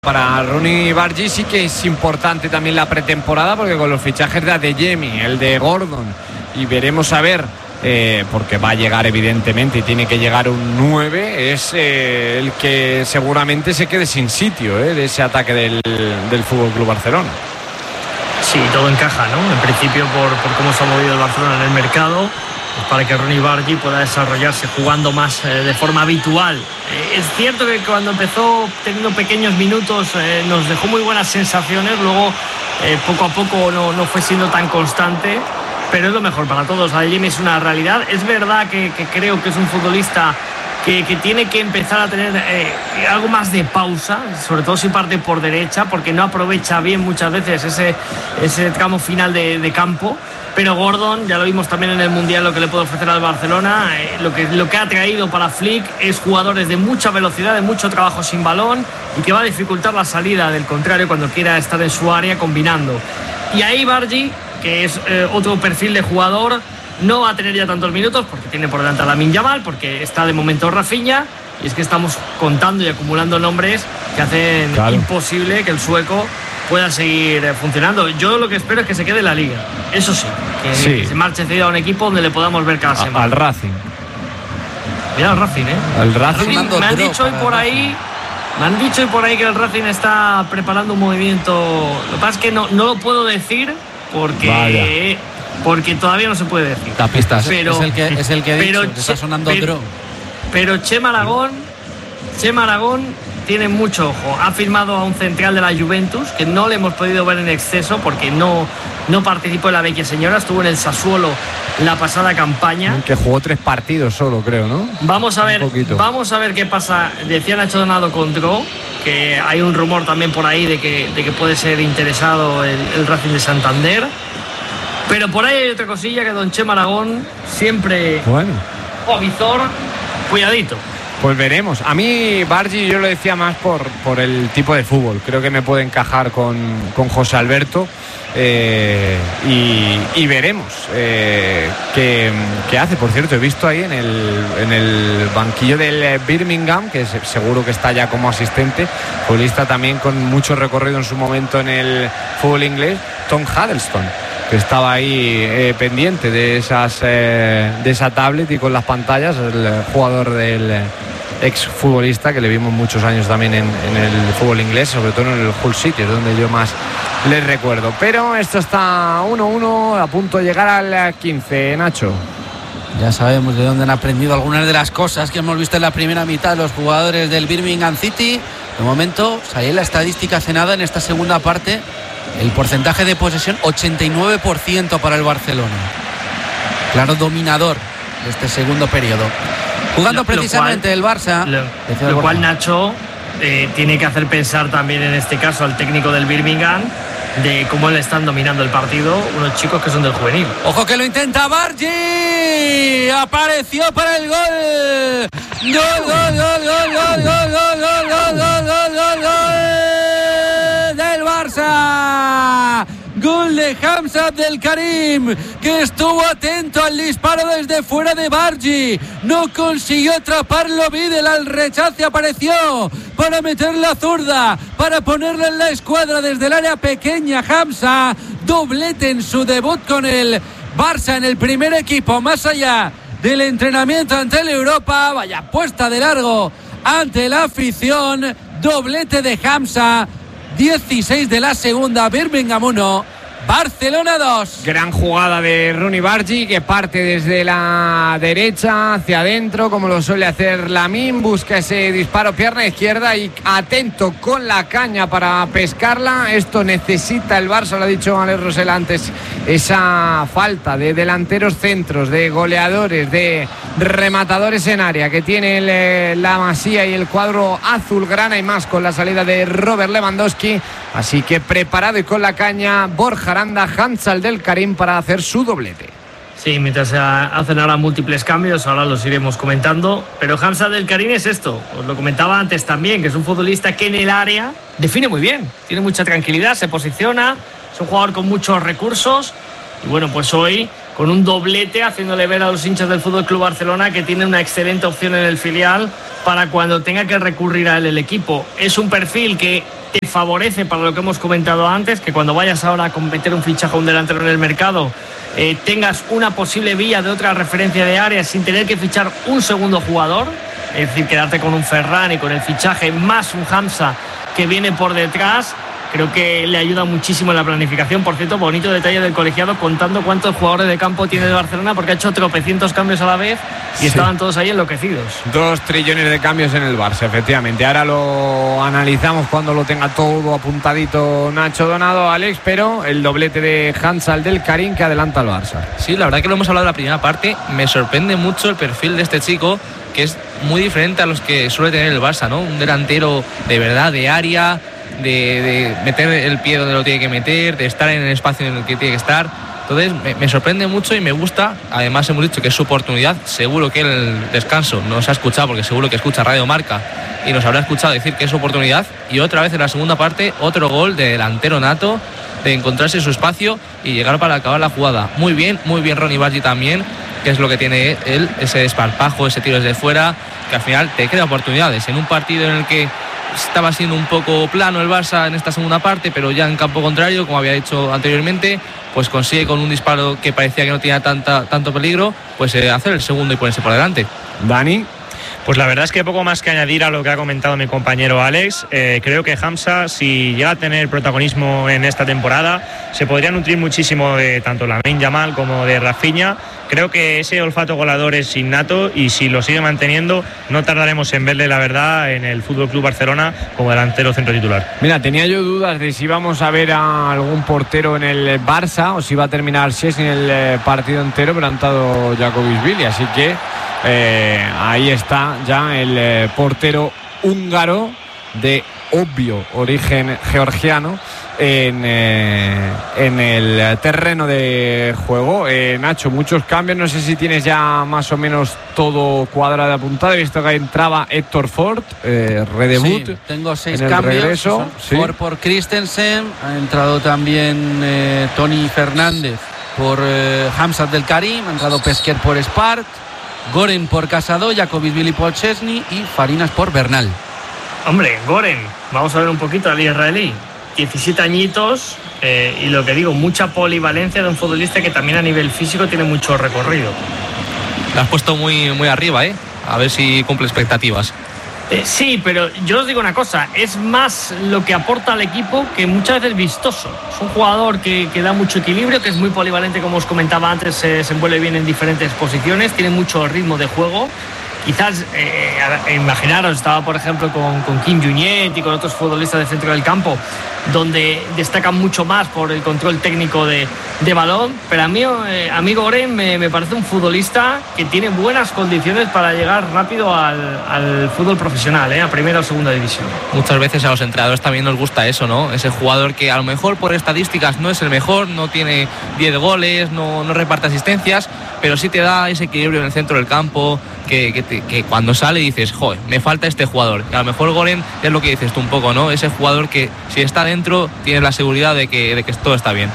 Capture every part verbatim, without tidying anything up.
Para Ronnie Bargi sí que es importante también la pretemporada, porque con los fichajes de Adeyemi, el de Gordon, y veremos a ver, eh, porque va a llegar evidentemente y tiene que llegar un nueve, es eh, el que seguramente se quede sin sitio eh, de ese ataque del, del F C Barcelona. Sí, todo encaja, ¿no? En principio por, por cómo se ha movido el Barcelona en el mercado, pues para que Ronnie Bargi pueda desarrollarse jugando más eh, de forma habitual. Eh, es cierto que cuando empezó teniendo pequeños minutos eh, nos dejó muy buenas sensaciones, luego eh, poco a poco no, no fue siendo tan constante, pero es lo mejor para todos. Adeyemi es una realidad. Es verdad que, que creo que es un futbolista que, que tiene que empezar a tener eh, algo más de pausa, sobre todo si parte por derecha, porque no aprovecha bien muchas veces ese, ese tramo final de, de campo. Pero Gordon, ya lo vimos también en el Mundial, lo que le puede ofrecer al Barcelona, eh, lo, que, lo que ha traído para Flick es jugadores de mucha velocidad, de mucho trabajo sin balón, y que va a dificultar la salida del contrario cuando quiera estar en su área combinando. Y ahí Bargi, que es eh, otro perfil de jugador, no va a tener ya tantos minutos porque tiene por delante a Lamine Yamal, porque está de momento Rafinha, y es que estamos contando y acumulando nombres que hacen claro. imposible que el sueco pueda seguir funcionando. Yo lo que espero es que se quede en la Liga, eso sí, que sí. se marche cedido a un equipo donde le podamos ver cada semana. Al Racing. Mira al Racing, ¿eh? Al Racing. Racing me han dicho hoy por ahí, me han dicho hoy por ahí que el Racing está preparando un movimiento. Lo que pasa es que no, no lo puedo decir porque Vaya. porque todavía no se puede decir. La pista pero, es el que es el que he dicho, que está sonando pero, pero Chema Aragón, Chema Aragón tiene mucho ojo. Ha firmado a un central de la Juventus que no le hemos podido ver en exceso porque no, no participó en la Vecchia Señora, estuvo en el Sassuolo la pasada campaña. Que jugó tres partidos solo, creo, ¿no? Vamos a ver, vamos a ver qué pasa. Decía Nacho Donado con Dró, que hay un rumor también por ahí de que, de que puede ser interesado el, el Racing de Santander. Pero por ahí hay otra cosilla que don Chema Aragón siempre bueno. o Vizor, cuidadito. Pues veremos. A mí Bargi yo lo decía más por, por el tipo de fútbol. Creo que me puede encajar con, con José Alberto eh, y, y veremos eh, qué, qué hace. Por cierto, he visto ahí en el, en el banquillo del Birmingham, que seguro que está ya como asistente, futbolista también con mucho recorrido en su momento en el fútbol inglés, Tom Huddleston, que estaba ahí eh, pendiente de esas eh, de esa tablet y con las pantallas, el jugador del eh, ex futbolista que le vimos muchos años también en, en el fútbol inglés, sobre todo en el Hull City, es donde yo más les recuerdo. Pero esto está uno uno, a punto de llegar al quince, Nacho. Ya sabemos de dónde han aprendido algunas de las cosas que hemos visto en la primera mitad los jugadores del Birmingham City. De momento, sale la estadística hace nada en esta segunda parte. El porcentaje de posesión, ochenta y nueve por ciento para el Barcelona. Claro, dominador de este segundo periodo. Jugando lo, precisamente lo cual, el Barça. Lo, lo cual, Nacho, eh, tiene que hacer pensar también en este caso al técnico del Birmingham de cómo le están dominando el partido unos chicos que son del juvenil. Ojo que lo intenta Bargi. Apareció para el gol. Gol, gol, gol, gol, gol, gol, gol, gol, gol, gol, gol, gol, gol del Barça. Gol de Hamza Abdelkarim, que estuvo atento al disparo desde fuera de Bargi. No consiguió atraparlo. Vidal al rechace apareció para meter la zurda, para ponerla en la escuadra desde el área pequeña. Hamza, doblete en su debut con el Barça en el primer equipo, más allá del entrenamiento ante el Europa. Vaya puesta de largo ante la afición. Doblete de Hamza. dieciséis de la segunda, Birmingham uno, Barcelona dos. Gran jugada de Ronnie Bargi, que parte desde la derecha hacia adentro, como lo suele hacer Lamine. Busca ese disparo, pierna izquierda, y atento con la caña para pescarla. Esto necesita el Barça, lo ha dicho Alex Rosell antes, esa falta de delanteros centros, de goleadores, de rematadores en área que tiene el, la Masía y el cuadro azulgrana, y más con la salida de Robert Lewandowski. Así que preparado y con la caña Borja Aranda, Hamza Abdelkarim para hacer su doblete. Sí, mientras se hacen ahora múltiples cambios, ahora los iremos comentando. Pero Hamza Abdelkarim es esto, os lo comentaba antes también, que es un futbolista que en el área define muy bien, tiene mucha tranquilidad, se posiciona, es un jugador con muchos recursos. Y bueno, pues hoy con un doblete, haciéndole ver a los hinchas del F C Barcelona que tiene una excelente opción en el filial para cuando tenga que recurrir a él el equipo. Es un perfil que te favorece para lo que hemos comentado antes, que cuando vayas ahora a meter un fichaje a un delantero en el mercado, eh, tengas una posible vía de otra referencia de área sin tener que fichar un segundo jugador, es decir, quedarte con un Ferran y con el fichaje más un Hamza que viene por detrás. Creo que le ayuda muchísimo en la planificación. Por cierto, bonito detalle del colegiado contando cuántos jugadores de campo tiene el Barcelona, porque ha hecho tropecientos cambios a la vez y sí, estaban todos ahí enloquecidos. Dos trillones de cambios en el Barça, efectivamente. Ahora lo analizamos cuando lo tenga todo apuntadito Nacho Donado, Alex, pero el doblete de Hamza del Karim que adelanta al Barça. Sí, la verdad que lo hemos hablado en la primera parte. Me sorprende mucho el perfil de este chico, que es muy diferente a los que suele tener el Barça, ¿no? Un delantero de verdad, de área, De, de meter el pie donde lo tiene que meter, de estar en el espacio en el que tiene que estar. Entonces me, me sorprende mucho y me gusta. Además hemos dicho que es su oportunidad. Seguro que el descanso nos ha escuchado, porque seguro que escucha Radio Marca y nos habrá escuchado decir que es su oportunidad. Y otra vez en la segunda parte, otro gol de delantero nato, de encontrarse su espacio y llegar para acabar la jugada. Muy bien, muy bien Ronny Bargi también, que es lo que tiene él, ese desparpajo, ese tiro desde fuera, que al final te crea oportunidades en un partido en el que estaba siendo un poco plano el Barça en esta segunda parte, pero ya en campo contrario, como había dicho anteriormente, pues consigue con un disparo que parecía que no tenía tanta, tanto peligro, pues eh, hacer el segundo y ponerse por delante. Dani. Pues la verdad es que poco más que añadir a lo que ha comentado mi compañero Alex. Eh, creo que Hamza, si llega a tener protagonismo en esta temporada, se podría nutrir muchísimo de tanto Lamine Yamal como de Rafinha. Creo que ese olfato goleador es innato y si lo sigue manteniendo no tardaremos en verle, la verdad, en el F C Barcelona como delantero centro titular. Mira, tenía yo dudas de si íbamos a ver a algún portero en el Barça o si iba a terminar Szczęsny en el partido entero, pero ha entrado Jakobishvili, así que eh, ahí está ya el eh, portero húngaro de obvio origen georgiano en, eh, en el terreno de juego. eh, Nacho, muchos cambios, no sé si tienes ya más o menos todo cuadrado apuntado. He visto que entraba Héctor Ford, eh, redebut. Sí, tengo seis en cambios, el regreso, sí. Ford por Christensen, ha entrado también eh, Tony Fernández por eh, Hamza del Karim, ha entrado Pesquer por Espart, Goren por Casado, Jakobishvili por Szczęsny y Farinas por Bernal. Hombre, Goren, vamos a ver un poquito al israelí. diecisiete añitos eh, y lo que digo, mucha polivalencia de un futbolista que también a nivel físico tiene mucho recorrido. La has puesto muy, muy arriba, ¿eh? A ver si cumple expectativas. Eh, sí, pero yo os digo una cosa, es más lo que aporta al equipo que muchas veces vistoso. Es un jugador que, que da mucho equilibrio, que es muy polivalente, como os comentaba antes, se, se envuelve bien en diferentes posiciones, tiene mucho ritmo de juego. Quizás, eh, imaginaros, estaba por ejemplo con, con Kim Junyent y con otros futbolistas de centro del campo, donde destacan mucho más por el control técnico de, de balón, pero a mí, eh, amigo Goren, me, me parece un futbolista que tiene buenas condiciones para llegar rápido al, al fútbol profesional, eh, a primera o segunda división. Muchas veces a los entrenadores también nos gusta eso, ¿no? Ese jugador que a lo mejor por estadísticas no es el mejor, no tiene diez goles, no, no reparte asistencias, pero sí te da ese equilibrio en el centro del campo, que, que, te, que cuando sale dices, joder, me falta este jugador. Y a lo mejor Goren es lo que dices tú un poco, ¿no? Ese jugador que si está dentro tienes la seguridad de que, de que todo está bien.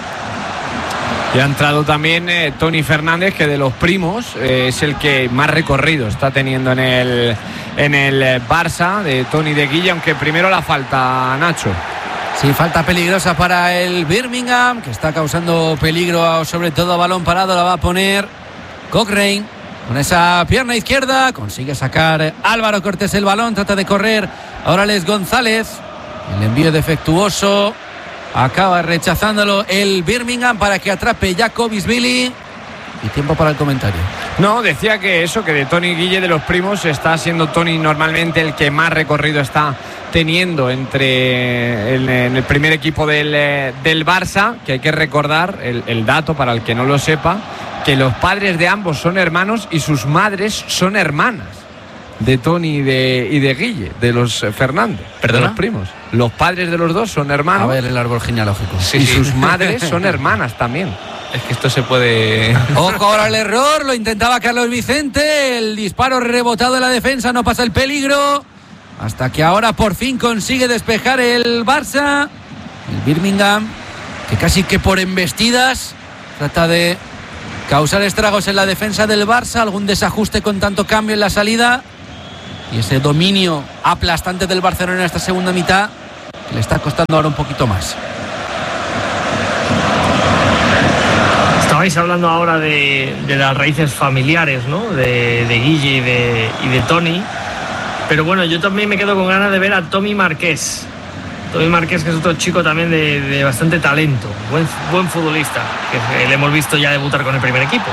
Y ha entrado también eh, Tony Fernández, que de los primos eh, es el que más recorrido está teniendo en el, en el Barça, de Tony de Guilla, aunque primero la falta, Nacho. Sí, falta peligrosa para el Birmingham, que está causando peligro, sobre todo a balón parado. La va a poner Cochrane con esa pierna izquierda. Consigue sacar Álvaro Cortés el balón, trata de correr ahora Les González. El envío defectuoso, acaba rechazándolo el Birmingham para que atrape Jakobishvili. Y tiempo para el comentario. No, decía que eso, que de Tony Guille, de los primos, está siendo Tony normalmente el que más recorrido está teniendo entre el, en el primer equipo del, del Barça, que hay que recordar el, el dato para el que no lo sepa, que los padres de ambos son hermanos y sus madres son hermanas de Tony y de, y de Guille, de los Fernández, ¿Perdona? de los primos. Los padres de los dos son hermanos. A ver el árbol genealógico. Sí, y sí. Sus madres son hermanas también. Es que esto se puede... Ojo ahora el error, lo intentaba Carlos Vicente, el disparo rebotado en la defensa, no pasa el peligro, hasta que ahora por fin consigue despejar el Barça. El Birmingham, que casi que por embestidas trata de causar estragos en la defensa del Barça, algún desajuste con tanto cambio en la salida y ese dominio aplastante del Barcelona en esta segunda mitad, le está costando ahora un poquito más. Estabais hablando ahora de, de las raíces familiares, ¿no? De, de Guille y de, y de Toni. Pero bueno, yo también me quedo con ganas de ver a Tommy Marqués. Tommy Marqués, que es otro chico también de, de bastante talento, buen, buen futbolista, que le hemos visto ya debutar con el primer equipo.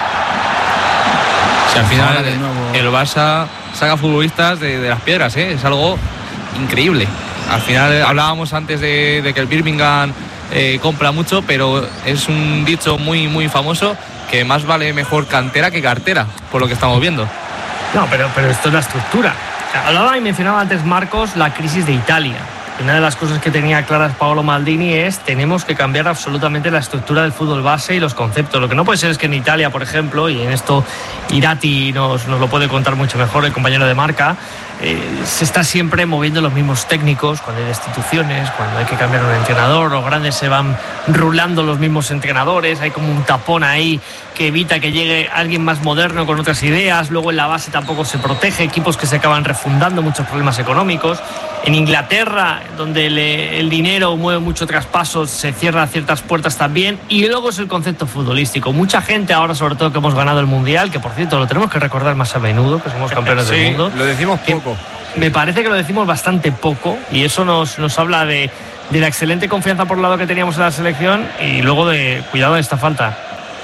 Si al final de nuevo el Barça saca futbolistas de, de las piedras, ¿eh? Es algo increíble. Al final hablábamos antes de, de que el Birmingham eh, compra mucho, pero es un dicho muy muy famoso que más vale mejor cantera que cartera, por lo que estamos viendo. No, pero, pero esto es la estructura. Hablaba y mencionaba antes Marcos la crisis de Italia. Una de las cosas que tenía claras Paolo Maldini es tenemos que cambiar absolutamente la estructura del fútbol base y los conceptos. Lo que no puede ser es que en Italia, por ejemplo, y en esto Irati nos, nos lo puede contar mucho mejor, el compañero de Marca, eh, se está siempre moviendo los mismos técnicos cuando hay destituciones, cuando hay que cambiar un entrenador, los grandes se van rulando los mismos entrenadores, hay como un tapón ahí que evita que llegue alguien más moderno con otras ideas. Luego en la base tampoco se protege, equipos que se acaban refundando, muchos problemas económicos. En Inglaterra, donde le, el dinero mueve mucho traspasos, se cierran ciertas puertas también. Y luego es el concepto futbolístico. Mucha gente ahora, sobre todo que hemos ganado el Mundial, que por cierto lo tenemos que recordar más a menudo, que somos campeones sí, del mundo. Lo decimos poco. Me parece que lo decimos bastante poco y eso nos, nos habla de, de la excelente confianza por el lado que teníamos en la selección y luego de cuidado de esta falta.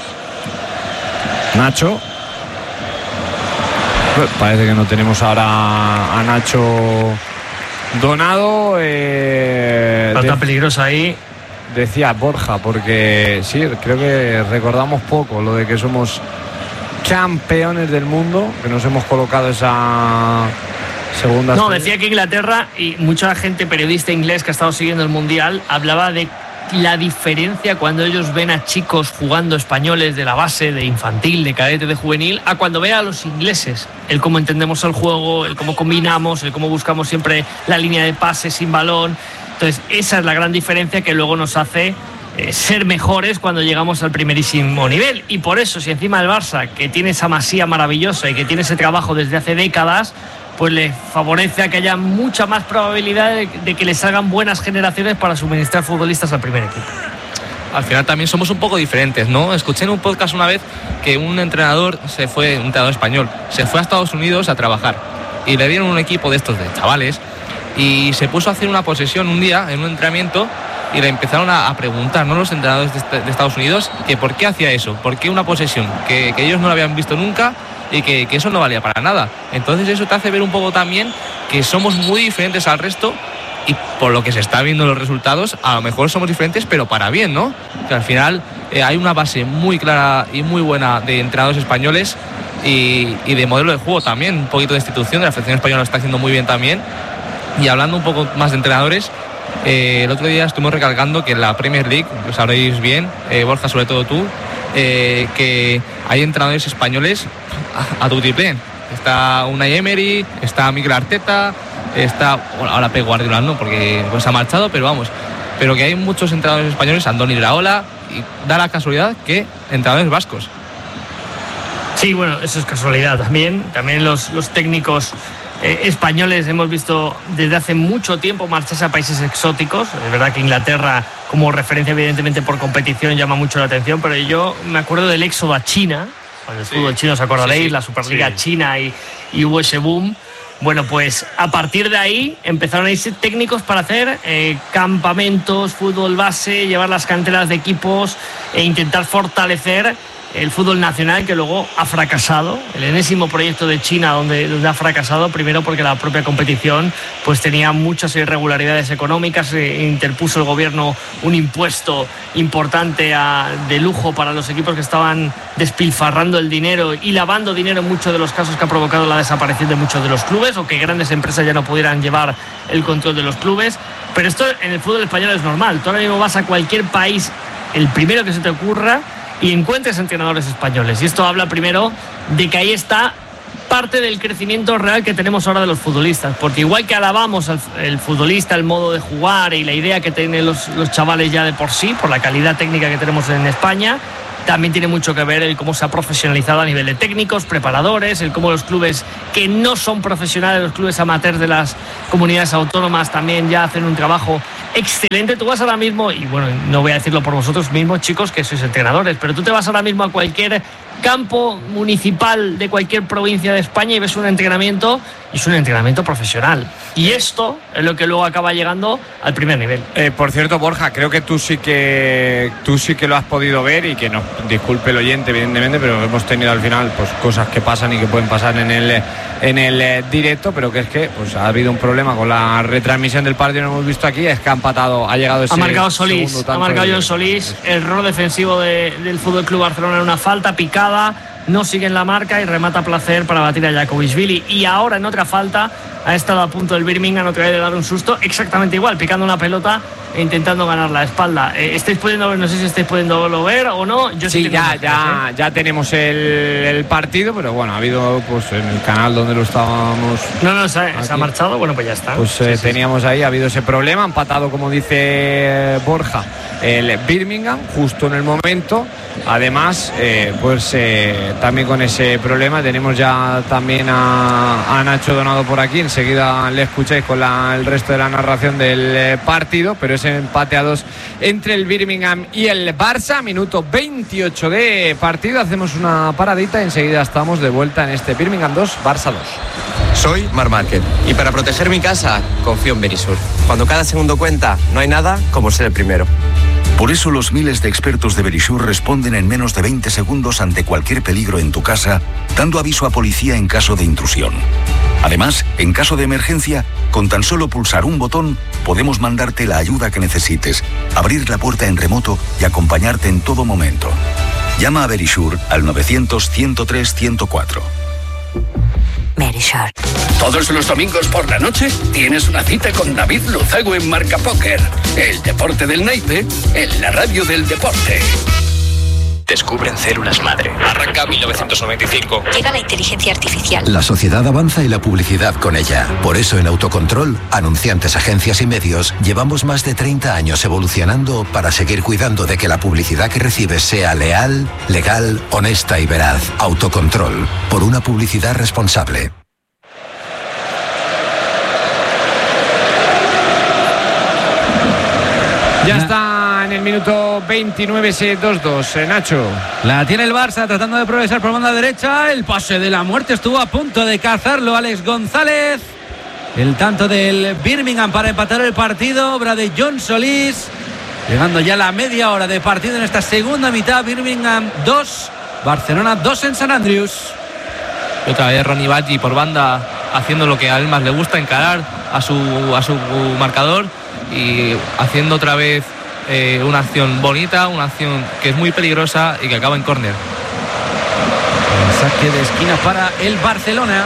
Nacho. Parece que no tenemos ahora a Nacho Donado. Eh, falta de, peligrosa ahí. Decía Borja, porque sí, creo que recordamos poco lo de que somos campeones del mundo, que nos hemos colocado esa segunda. No, decía que Inglaterra y mucha gente periodista inglés que ha estado siguiendo el Mundial hablaba de la diferencia cuando ellos ven a chicos jugando españoles de la base, de infantil, de cadete, de juvenil, a cuando ven a los ingleses. El cómo entendemos el juego, el cómo combinamos, el cómo buscamos siempre la línea de pase sin balón. Entonces, esa es la gran diferencia que luego nos hace eh, ser mejores cuando llegamos al primerísimo nivel. Y por eso, si encima el Barça, que tiene esa masía maravillosa y que tiene ese trabajo desde hace décadas, pues le favorece a que haya mucha más probabilidad de, de que le salgan buenas generaciones para suministrar futbolistas al primer equipo. Al final también somos un poco diferentes, ¿no? Escuché en un podcast una vez que un entrenador se fue, un entrenador español, se fue a Estados Unidos a trabajar y le dieron un equipo de estos de chavales y se puso a hacer una posesión un día en un entrenamiento y le empezaron a, a preguntar, ¿no?, los entrenadores de, de Estados Unidos, que por qué hacía eso, por qué una posesión, que, que ellos no lo habían visto nunca y que, que eso no valía para nada. Entonces eso te hace ver un poco también que somos muy diferentes al resto y por lo que se está viendo los resultados, a lo mejor somos diferentes pero para bien, ¿no? Que al final eh, hay una base muy clara y muy buena de entrenadores españoles y, y de modelo de juego también, un poquito de institución, de la selección española lo está haciendo muy bien también. Y hablando un poco más de entrenadores, eh, el otro día estuvimos recalcando que en la Premier League, lo sabréis bien, eh, Borja, sobre todo tú, eh, que hay entrenadores españoles a, a tutiplén. Está Unai Emery, está Mikel Arteta, está, bueno, ahora Pep Guardiola no, porque pues ha marchado, pero vamos, pero que hay muchos entrenadores españoles, Andoni Iraola, y da la casualidad que entrenadores vascos. Sí, bueno, eso es casualidad también. También los, los técnicos eh, españoles hemos visto desde hace mucho tiempo marcharse a países exóticos. Es verdad que Inglaterra, como referencia evidentemente por competición, llama mucho la atención, pero yo me acuerdo del éxodo a China, cuando el sí. fútbol chino, os acordaréis, sí, sí. la Superliga sí. China y, y hubo ese boom. Bueno, pues a partir de ahí empezaron a irse técnicos para hacer eh, campamentos, fútbol base, llevar las canteras de equipos e intentar fortalecer el fútbol nacional, que luego ha fracasado. El enésimo proyecto de China donde, donde ha fracasado, primero porque la propia competición pues tenía muchas irregularidades económicas, eh, interpuso el gobierno un impuesto importante a, de lujo para los equipos que estaban despilfarrando el dinero y lavando dinero en muchos de los casos, que ha provocado la desaparición de muchos de los clubes o que grandes empresas ya no pudieran llevar el control de los clubes. Pero esto en el fútbol español es normal. Tú ahora mismo vas a cualquier país, el primero que se te ocurra, y encuentres entrenadores españoles. Y esto habla primero de que ahí está parte del crecimiento real que tenemos ahora de los futbolistas. Porque igual que alabamos al el futbolista, el modo de jugar y la idea que tienen los, los chavales ya de por sí, por la calidad técnica que tenemos en España, también tiene mucho que ver el cómo se ha profesionalizado a nivel de técnicos, preparadores, el cómo los clubes que no son profesionales, los clubes amateurs de las comunidades autónomas también ya hacen un trabajo excelente. Tú vas ahora mismo, y bueno, no voy a decirlo por vosotros mismos, chicos, que sois entrenadores, pero tú te vas ahora mismo a cualquier campo municipal de cualquier provincia de España y ves un entrenamiento, y es un entrenamiento profesional. Y esto es lo que luego acaba llegando al primer nivel. Eh, por cierto, Borja, creo que tú sí que tú sí que lo has podido ver, y que no, disculpe el oyente, evidentemente, pero hemos tenido al final pues cosas que pasan y que pueden pasar en el en el eh, directo, pero que es que pues ha habido un problema con la retransmisión del partido, lo hemos visto aquí, es que ha empatado, ha llegado ese ha marcado Solís, ha marcado John Solís, error defensivo de, del Fútbol Club Barcelona en una falta picada, no sigue en la marca y remata Placer para batir a Jakobishvili. Y ahora en otra falta ha estado a punto el Birmingham otra vez de dar un susto, exactamente igual, picando una pelota e intentando ganar la espalda. Eh, ¿Estáis pudiendo ver? No sé si estáis pudiendo ver o no. Yo sí, sí ya, ya, ¿eh? ya tenemos el, el partido, pero bueno, ha habido pues en el canal donde lo estábamos. No, no, se, se ha marchado, bueno, pues ya está. Pues sí, eh, sí, teníamos sí. ahí, ha habido ese problema, empatado, como dice Borja, el Birmingham, justo en el momento. Además, eh, pues eh, también con ese problema tenemos ya también a, a Nacho Donado por aquí. Enseguida le escucháis con la, el resto de la narración del eh, partido, pero ese empate a dos entre el Birmingham y el Barça, minuto veintiocho de partido. Hacemos una paradita y enseguida estamos de vuelta en este Birmingham dos, Barça dos. Soy Marc Márquez y para proteger mi casa confío en Verisur. Cuando cada segundo cuenta, no hay nada como ser el primero. Por eso los miles de expertos de Verisur responden en menos de veinte segundos ante cualquier peligro en tu casa, dando aviso a policía en caso de intrusión. Además, en caso de emergencia, con tan solo pulsar un botón, podemos mandarte la ayuda que necesites, abrir la puerta en remoto y acompañarte en todo momento. Llama a Verisur al novecientos, ciento tres, ciento cuatro. Verisur. Todos los domingos por la noche tienes una cita con David Luzago en Marca Póker. El deporte del naipe en la radio del deporte. Descubren células madre. Arranca mil novecientos noventa y cinco. Llega la inteligencia artificial. La sociedad avanza y la publicidad con ella. Por eso en Autocontrol, anunciantes, agencias y medios, llevamos más de treinta años evolucionando para seguir cuidando de que la publicidad que recibes sea leal, legal, honesta y veraz. Autocontrol, por una publicidad responsable. Ya está en el minuto veintinueve, ese dos dos, eh, Nacho. La tiene el Barça tratando de progresar por banda derecha. El pase de la muerte estuvo a punto de cazarlo Alex González. El tanto del Birmingham para empatar el partido, obra de John Solís. Llegando ya a la media hora de partido en esta segunda mitad. Birmingham dos, Barcelona dos en San Andrews. Y otra vez Ronny Badji por banda, haciendo lo que a él más le gusta, encarar a su, a su marcador y haciendo otra vez eh, una acción bonita, una acción que es muy peligrosa y que acaba en córner. Saque de esquina para el Barcelona.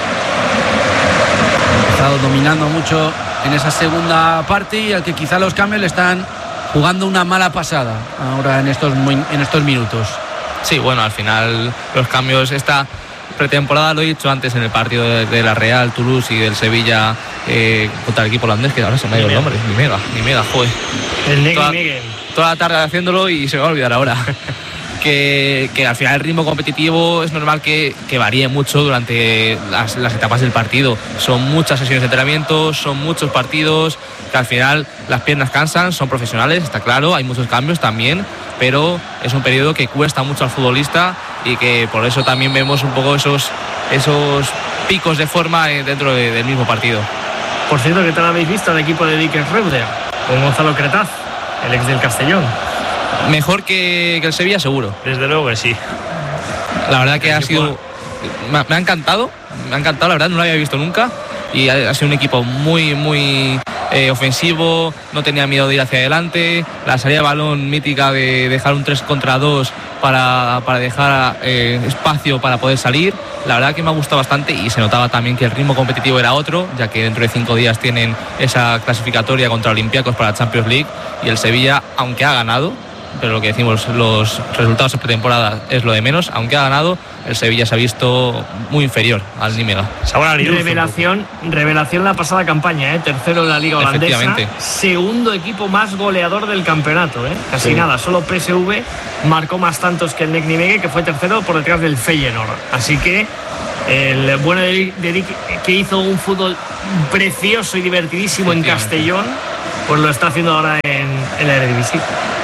Ha estado dominando mucho en esa segunda parte y al que quizá los cambios le están jugando una mala pasada ahora en estos, en estos minutos. Sí, bueno, al final los cambios, esta pretemporada, lo he dicho antes en el partido de, de la Real, Toulouse y del Sevilla eh, contra el equipo holandés, que ahora se me ha ido el nombre, ni mega, ni mega, joder. El Negri toda, Miguel. Toda la tarde haciéndolo y se me va a olvidar ahora. que, que al final el ritmo competitivo es normal que, que varíe mucho durante las, las etapas del partido. Son muchas sesiones de entrenamiento, son muchos partidos, que al final las piernas cansan, son profesionales, está claro, hay muchos cambios también, pero es un periodo que cuesta mucho al futbolista y que por eso también vemos un poco esos, esos picos de forma dentro de, del mismo partido. Por cierto, ¿qué tal habéis visto al equipo de Dicker Reuter con Gonzalo Cretaz, el ex del Castellón? Mejor que, que el Sevilla, seguro. Desde luego que sí. La verdad que ha sido... Me, me ha encantado, me ha encantado, la verdad, no lo había visto nunca. Y ha, ha sido un equipo muy, muy eh, ofensivo, no tenía miedo de ir hacia adelante. La salida de balón mítica de dejar un tres contra dos para, para dejar eh, espacio para poder salir. La verdad que me ha gustado bastante y se notaba también que el ritmo competitivo era otro, ya que dentro de cinco días tienen esa clasificatoria contra Olympiacos para la Champions League y el Sevilla, aunque ha ganado, pero lo que decimos, los resultados en pretemporada es lo de menos. Aunque ha ganado, el Sevilla se ha visto muy inferior al Nímega. Revelación, revelación la pasada campaña, ¿eh? Tercero de la Liga Holandesa, segundo equipo más goleador del campeonato, ¿eh? Casi sí. Nada, solo P S V marcó más tantos que el N E C Nijmegen, que fue tercero por detrás del Feyenoord. Así que el bueno de Dick, que hizo un fútbol precioso y divertidísimo en Castellón, pues lo está haciendo ahora en, en la Eredivisie.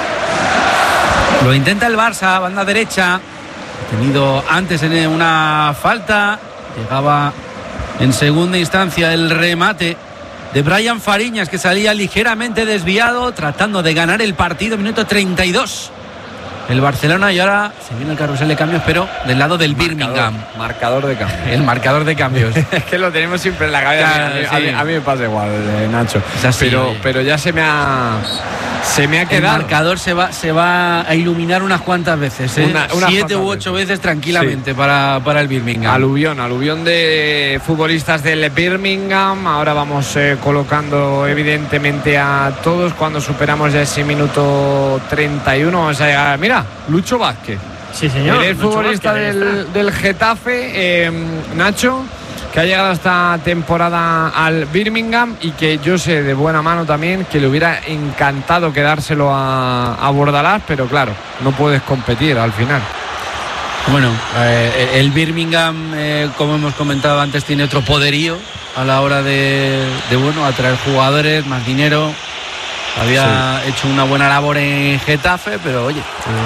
Lo intenta el Barça, banda derecha. Tenido antes en una falta. Llegaba en segunda instancia el remate de Brian Fariñas, que salía ligeramente desviado, tratando de ganar el partido. Minuto treinta y dos. El Barcelona, y ahora se viene el carrusel de cambios, pero del lado del marcador, Birmingham. Marcador de cambios. El marcador de cambios. Es que lo tenemos siempre en la cabeza. Claro, a, mí, sí. a, mí, a mí me pasa igual, eh, Nacho. Así, pero, pero ya se me ha se me ha quedado. El marcador se va, se va a iluminar unas cuantas veces, ¿eh? Una, una Siete u ocho veces, veces tranquilamente, sí. para, para el Birmingham. Aluvión, aluvión de futbolistas del Birmingham. Ahora vamos eh, colocando evidentemente a todos. Cuando superamos ya ese minuto treinta y uno, vamos a llegar. Mira, Lucho Vázquez. Sí, señor. El futbolista Vázquez, del, del Getafe, eh, Nacho, que ha llegado esta temporada al Birmingham y que yo sé de buena mano también que le hubiera encantado quedárselo a, a Bordalás, pero claro, no puedes competir al final. Bueno, eh, el Birmingham, eh, como hemos comentado antes, tiene otro poderío a la hora de, de bueno, atraer jugadores, más dinero. Había sí. hecho una buena labor en Getafe, pero oye,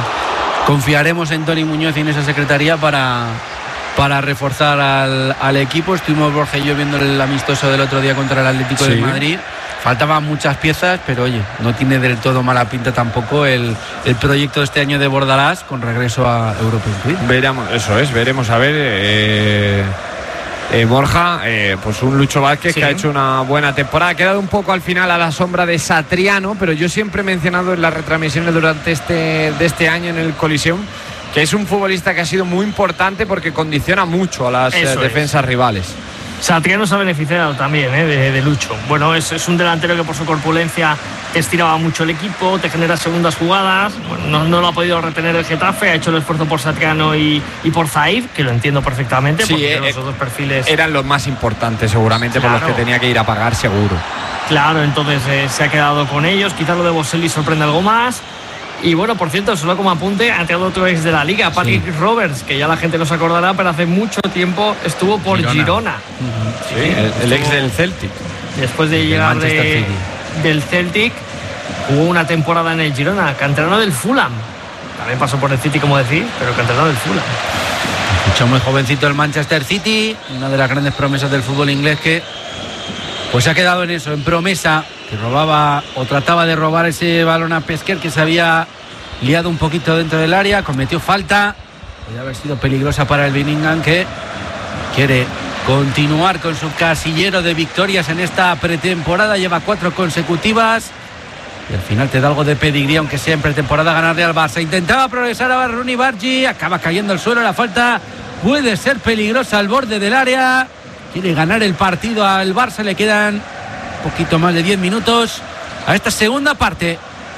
eh, confiaremos en Toni Muñoz y en esa secretaría para... para reforzar al, al equipo. Estuvimos Borja y yo viendo el amistoso del otro día contra el Atlético sí. de Madrid. Faltaban muchas piezas, pero oye, no tiene del todo mala pinta tampoco el, el proyecto de este año de Bordalás con regreso a European Twin. Veremos, eso es, veremos a ver. Eh, eh, Borja, eh, pues un Lucho Vázquez sí. que ha hecho una buena temporada. Ha quedado un poco al final a la sombra de Satriano, pero yo siempre he mencionado en las retransmisiones durante este, de este año en el Coliseum que es un futbolista que ha sido muy importante porque condiciona mucho a las eh, defensas es. rivales. Satriano se ha beneficiado también eh, de, de Lucho. Bueno, es, es un delantero que por su corpulencia te estiraba mucho el equipo, te genera segundas jugadas. Bueno, no, no lo ha podido retener el Getafe, ha hecho el esfuerzo por Satriano y, y por Zaid, que lo entiendo perfectamente, sí, porque eh, los dos perfiles eran los más importantes seguramente, claro, por los que tenía que ir a pagar seguro. Claro, entonces eh, se ha quedado con ellos. Quizás lo de Boselli sorprende algo más. Y bueno, por cierto, solo como apunte, ha quedado otro ex de la liga, Patrick sí. Roberts, que ya la gente no se acordará, pero hace mucho tiempo estuvo por Girona. Girona. Uh-huh. Sí, sí, el, el ex del Celtic. Después de llegar de, del Celtic, hubo una temporada en el Girona, canterano del Fulham. También pasó por el City, como decís, pero canterano del Fulham. Mucho muy jovencito el Manchester City, una de las grandes promesas del fútbol inglés que pues se ha quedado en eso, en promesa, que robaba o trataba de robar ese balón a Pesquer, que se había liado un poquito dentro del área, cometió falta, podría haber sido peligrosa para el Birmingham, que quiere continuar con su casillero de victorias en esta pretemporada, lleva cuatro consecutivas y al final te da algo de pedigrí, aunque sea en pretemporada, ganarle al Barça. Intentaba progresar a Rooney Bargi, acaba cayendo al suelo, la falta puede ser peligrosa al borde del área. Quiere ganar el partido al Barça, le quedan un poquito más de diez minutos a esta segunda parte.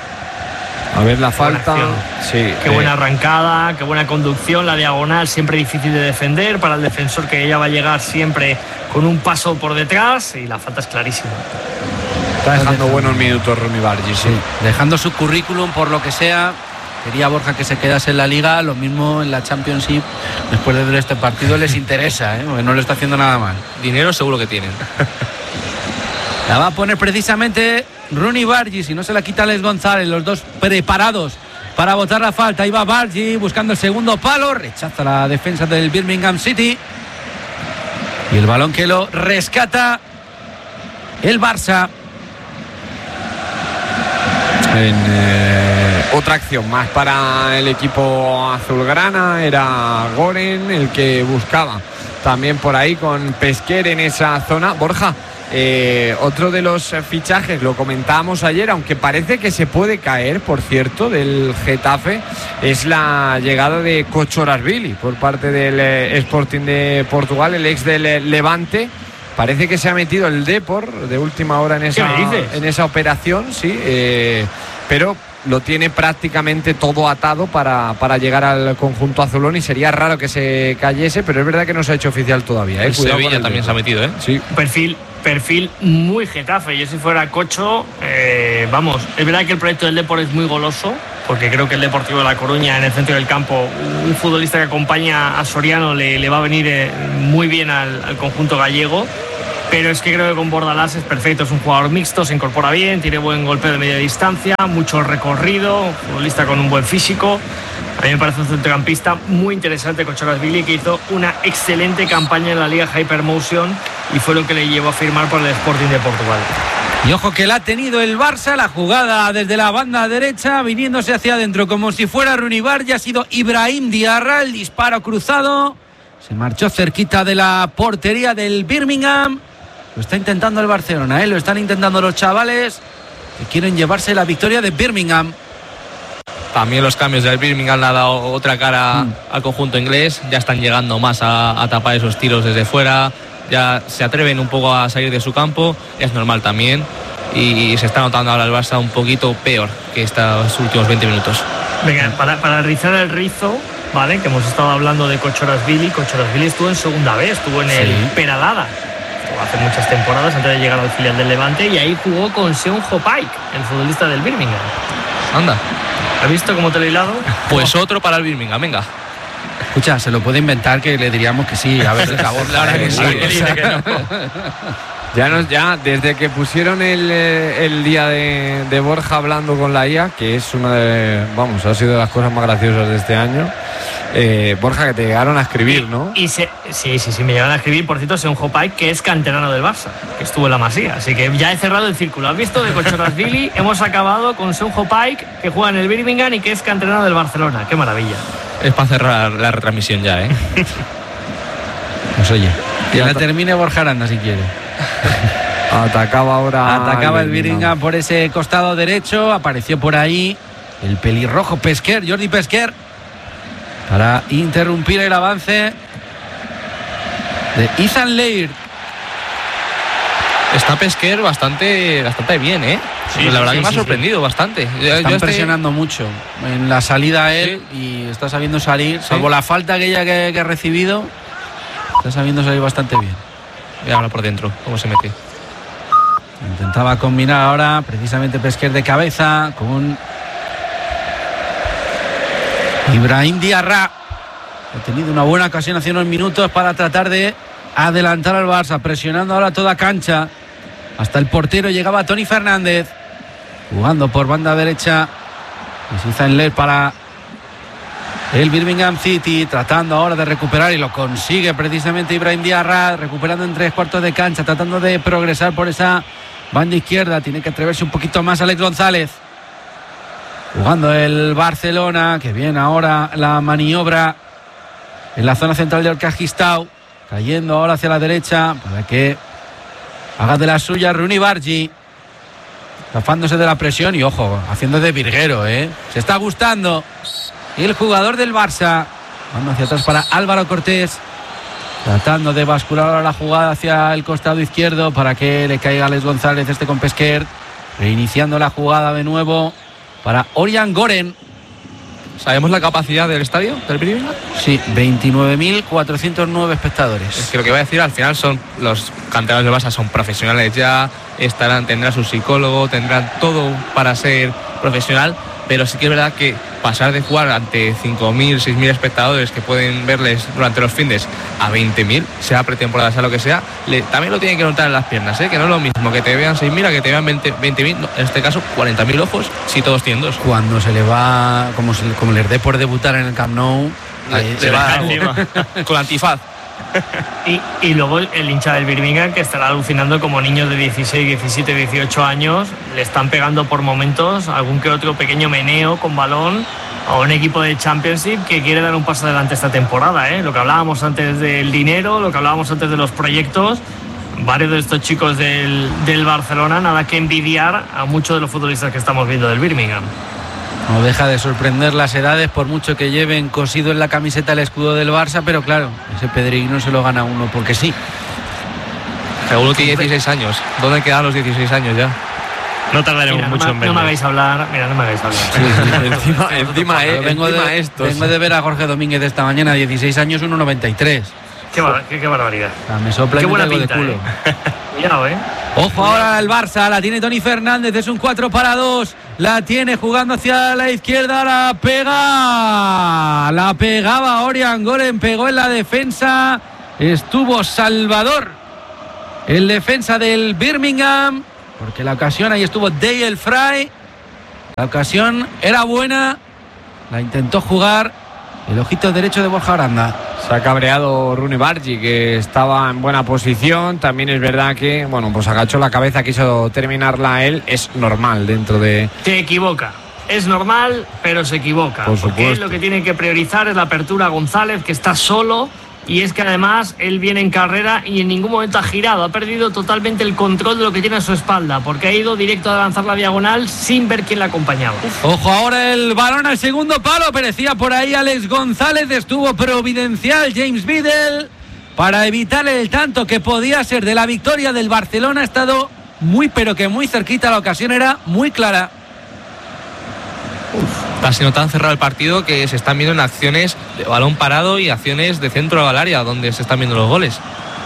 A ver la falta. Sí, qué eh. buena arrancada, qué buena conducción, la diagonal siempre difícil de defender para el defensor, que ella va a llegar siempre con un paso por detrás, y la falta es clarísima. Está dejando buenos minutos Rooney Bargi, sí. sí. Dejando su currículum por lo que sea. Quería Borja que se quedase en la Liga, lo mismo en la Championship. Después de ver este partido les interesa, ¿eh? Porque no lo está haciendo nada mal. Dinero seguro que tienen. La va a poner precisamente Rooney Bargi, si no se la quita Alex González, los dos preparados para botar la falta. Ahí va Bargi buscando el segundo palo, rechaza la defensa del Birmingham City y el balón que lo rescata el Barça. En eh, otra acción más para el equipo azulgrana, era Goren el que buscaba también por ahí con Pesquer en esa zona. Borja, eh, otro de los fichajes, lo comentábamos ayer, aunque parece que se puede caer, por cierto, del Getafe, es la llegada de Kochorashvili por parte del eh, Sporting de Portugal, el ex del eh, Levante. Parece que se ha metido el Depor de última hora en esa, en esa operación, sí. Eh, pero lo tiene prácticamente todo atado para, para llegar al conjunto azulón y sería raro que se cayese, pero es verdad que no se ha hecho oficial todavía. ¿eh? El Sevilla también se ha metido, ¿eh? Sí. Perfil, perfil muy Getafe. Yo si fuera Cocho, eh, vamos, es verdad que el proyecto del Depor es muy goloso, porque creo que el Deportivo de La Coruña en el centro del campo, un futbolista que acompaña a Soriano le, le va a venir eh, muy bien al, al conjunto gallego. Pero es que creo que con Bordalás es perfecto, es un jugador mixto, se incorpora bien, tiene buen golpe de media distancia, mucho recorrido, futbolista con un buen físico. A mí me parece un centrocampista muy interesante, Kochorazvili, que hizo una excelente campaña en la Liga Hypermotion y fue lo que le llevó a firmar por el Sporting de Portugal. Y ojo que la ha tenido el Barça, la jugada desde la banda derecha, viniéndose hacia adentro como si fuera Rooney Bardi, ha sido Ibrahim Diarra, el disparo cruzado, se marchó cerquita de la portería del Birmingham. Lo está intentando el Barcelona, ¿eh? Lo están intentando los chavales que quieren llevarse la victoria de Birmingham. También los cambios del Birmingham le ha dado otra cara mm. al conjunto inglés. Ya están llegando más a, a tapar esos tiros desde fuera. Ya se atreven un poco a salir de su campo. Es normal también. Y, y se está notando ahora el Barça un poquito peor que estos últimos veinte minutos. Venga, para, para rizar el rizo, ¿vale? Que hemos estado hablando de Kochorazvili. Kochorazvili estuvo en segunda vez, estuvo en sí. el Peralada. Hace muchas temporadas antes de llegar al filial del Levante y ahí jugó con Seunho Paik, el futbolista del Birmingham. Anda. ¿Has visto cómo te lo he hilado? Pues oh. otro para el Birmingham, venga. Escucha, se lo puede inventar que le diríamos que sí, a ver, la voz. Claro que sí. Ya, nos, ya desde que pusieron el, el día de, de Borja hablando con la I A, que es una de, vamos, ha sido de las cosas más graciosas de este año. Eh, Borja, que te llegaron a escribir, ¿no? Y se, sí, sí, sí, me llegaron a escribir, por cierto, Seunho Paik, que es canterano del Barça, que estuvo en la Masía, así que ya he cerrado el círculo. ¿Has visto? De Kochorazvili hemos acabado con Seunho Paik, que juega en el Birmingham y que es canterano del Barcelona. ¡Qué maravilla! Es para cerrar la retransmisión ya, ¿eh? Pues oye, que la termine Borja Aranda si quiere. Atacaba ahora. Atacaba el Birmingham por ese costado derecho. Apareció por ahí el pelirrojo Pesquer, Jordi Pesquer, para interrumpir el avance de Ethan Laird. Está Pesquer bastante, bastante bien, ¿eh? Sí, la verdad sí, que me ha sorprendido sí. bastante. Están Yo presionando estoy... mucho en la salida a él sí. y está sabiendo salir, sí. salvo la falta aquella que, que ha recibido, está sabiendo salir bastante bien. Y ahora por dentro, cómo se mete. Intentaba combinar ahora precisamente Pesquer de cabeza con Ibrahim Diarra. Ha tenido una buena ocasión hace unos minutos para tratar de adelantar al Barça, presionando ahora toda cancha. Hasta el portero llegaba Tony Fernández, jugando por banda derecha. Ethan Laird para el Birmingham City, tratando ahora de recuperar y lo consigue precisamente Ibrahim Diarra, recuperando en tres cuartos de cancha, tratando de progresar por esa banda izquierda. Tiene que atreverse un poquito más Alex González. Jugando el Barcelona, que viene ahora la maniobra en la zona central de Orcajistau, cayendo ahora hacia la derecha para que haga de la suya Rooney Bardi, zafándose de la presión y ojo, haciendo de virguero, ¿eh? Se está gustando el jugador del Barça. Vamos hacia atrás para Álvaro Cortés, tratando de bascular ahora la jugada hacia el costado izquierdo para que le caiga Alex González, este con Pesquer, reiniciando la jugada de nuevo para Orián Goren. ¿Sabemos la capacidad del estadio del Birmingham? Sí, veintinueve mil cuatrocientos nueve espectadores. Es que lo que voy a decir, al final son los canteranos del Barça, son profesionales ya, estarán, tendrán su psicólogo, tendrán todo para ser profesional, pero sí que es verdad que pasar de jugar ante cinco mil, seis mil espectadores que pueden verles durante los fines a veinte mil, sea pretemporada, sea lo que sea, le, también lo tienen que notar en las piernas, ¿eh? Que no es lo mismo que te vean seis mil a que te vean veinte mil, no, en este caso cuarenta mil ojos, si todos tienen dos. Cuando se le va, como, se, como les dé por debutar en el Camp Nou, le, se va con antifaz. Y, y luego el hincha del Birmingham, que estará alucinando como niños de dieciséis, diecisiete, dieciocho años le están pegando por momentos algún que otro pequeño meneo con balón a un equipo de Championship que quiere dar un paso adelante esta temporada, ¿eh? Lo que hablábamos antes del dinero, lo que hablábamos antes de los proyectos, varios de estos chicos del, del Barcelona, nada que envidiar a muchos de los futbolistas que estamos viendo del Birmingham. No deja de sorprender las edades, por mucho que lleven cosido en la camiseta el escudo del Barça, pero claro, ese Pedriguino se lo gana uno porque sí. Seguro que dieciséis años. ¿Dónde quedan los dieciséis años ya? No tardaremos Mira, mucho no, en me, verlo. no me hagáis hablar, mira, no me hagáis hablar. Sí, sí, encima, encima, eh, vengo, encima de, estos. vengo de ver a Jorge Domínguez esta mañana, dieciséis años, uno noventa y tres. Qué, bar, qué, qué barbaridad. O sea, me sopla Qué y me buena caigo de pinta, culo. eh. Cuidado, eh. Ojo ahora el Barça, la tiene Toni Fernández, es un cuatro para dos, la tiene jugando hacia la izquierda, la pega, la pegaba Orián Goren, pegó en la defensa, estuvo Salvador, el defensa del Birmingham, porque la ocasión ahí estuvo Dale Fry, la ocasión era buena, la intentó jugar el ojito derecho de Borja Aranda. Se ha cabreado Rooney Bargi, que estaba en buena posición. También es verdad que, bueno, pues agachó la cabeza, quiso terminarla él. Es normal dentro de... Se equivoca. Es normal, pero se equivoca. Por porque supuesto. él lo que tiene que priorizar es la apertura a González, que está solo. Y es que además él viene en carrera y en ningún momento ha girado. Ha perdido totalmente el control de lo que tiene a su espalda, porque ha ido directo a lanzar la diagonal sin ver quién la acompañaba. Ojo ahora el balón al segundo palo, aparecía por ahí Alex González, estuvo providencial James Biddle para evitar el tanto que podía ser de la victoria del Barcelona. Ha estado muy pero que muy cerquita, la ocasión era muy clara. Está siendo tan cerrado el partido que se están viendo en acciones de balón parado y acciones de centro al área donde se están viendo los goles.